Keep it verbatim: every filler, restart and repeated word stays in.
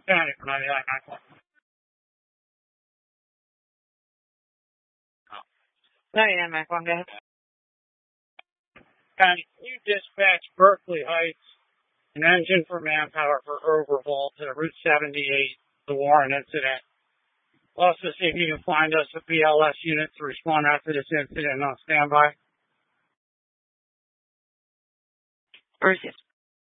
County for ninety-nine nine one. ninety-nine nine one, go ahead. County, can you dispatch Berkeley Heights, an engine for manpower for overhaul to Route seventy-eight, the Warren incident? Also, see if you can find us a B L S unit to respond after this incident on standby. Where is it?